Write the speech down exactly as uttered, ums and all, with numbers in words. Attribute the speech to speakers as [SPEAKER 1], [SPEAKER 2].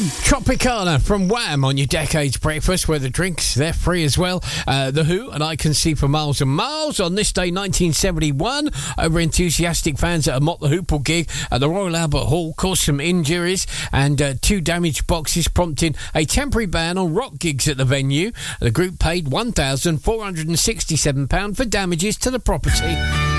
[SPEAKER 1] Tropicana from Wham on your Decades Breakfast, where the drinks, they're free as well. Uh, the Who and I Can See for Miles and Miles on this day nineteen seventy-one. Over enthusiastic fans at a Mott the Hoople gig at the Royal Albert Hall caused some injuries and uh, two damaged boxes, prompting a temporary ban on rock gigs at the venue. The group paid one thousand four hundred sixty-seven pounds for damages to the property.